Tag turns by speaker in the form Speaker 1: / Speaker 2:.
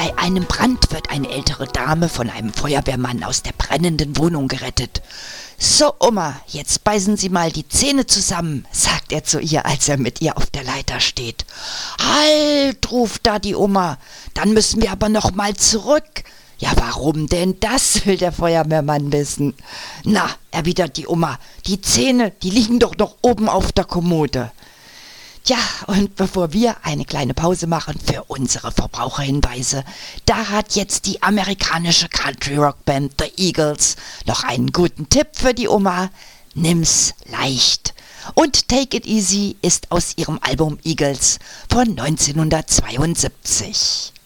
Speaker 1: Bei einem Brand wird eine ältere Dame von einem Feuerwehrmann aus der brennenden Wohnung gerettet. »So, Oma, jetzt beißen Sie mal die Zähne zusammen«, sagt er zu ihr, als er mit ihr auf der Leiter steht. »Halt«, ruft da die Oma, »dann müssen wir aber noch mal zurück.« »Ja, warum denn das?«, will der Feuerwehrmann wissen. »Na«, erwidert die Oma, »die Zähne, die liegen doch noch oben auf der Kommode.« Ja, und bevor wir eine kleine Pause machen für unsere Verbraucherhinweise, da hat jetzt die amerikanische Country-Rock-Band The Eagles noch einen guten Tipp für die Oma. Nimm's leicht. Und Take It Easy ist aus ihrem Album Eagles von 1972.